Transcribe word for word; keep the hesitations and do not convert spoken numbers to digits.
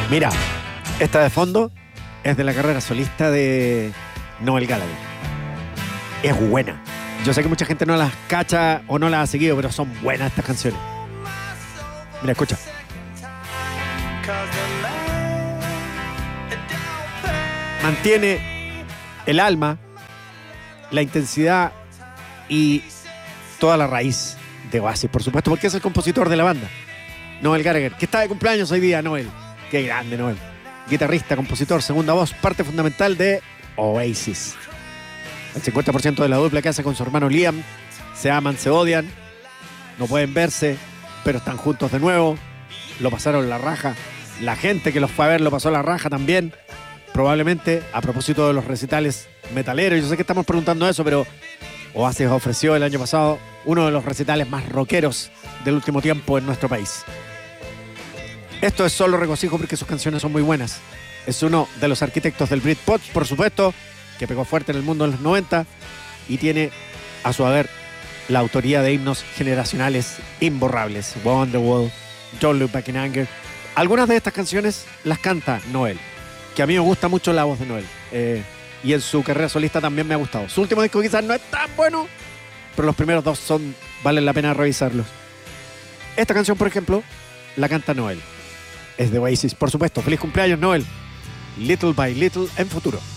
Mira, esta de fondo es de la carrera solista de Noel Gallagher. Es buena. Yo sé que mucha gente no las cacha o no las ha seguido, pero son buenas estas canciones. Mira, escucha. Mantiene el alma, la intensidad y toda la raíz de Oasis, por supuesto, porque es el compositor de la banda, Noel Gallagher, que está de cumpleaños hoy día, Noel. Qué grande, Noel. Guitarrista, compositor, segunda voz, parte fundamental de Oasis. El cincuenta por ciento de la dupla que hace con su hermano Liam se aman, se odian, no pueden verse, pero están juntos de nuevo. Lo pasaron la raja. La gente que los fue a ver lo pasó la raja también. Probablemente, a propósito de los recitales metaleros, yo sé que estamos preguntando eso, pero Oasis ofreció el año pasado uno de los recitales más rockeros del último tiempo en nuestro país. Esto es solo regocijo porque sus canciones son muy buenas. Es uno de los arquitectos del Britpop, por supuesto, que pegó fuerte en el mundo en los noventa y tiene a su haber la autoría de himnos generacionales imborrables. Wonderwall, Don't Look Back in Anger. Algunas de estas canciones las canta Noel, que a mí me gusta mucho la voz de Noel. Eh, y en su carrera solista también me ha gustado. Su último disco quizás no es tan bueno, pero los primeros dos son, valen la pena revisarlos. Esta canción, por ejemplo, la canta Noel. Es de Oasis, por supuesto. Feliz cumpleaños, Noel. Little by Little en Futuro.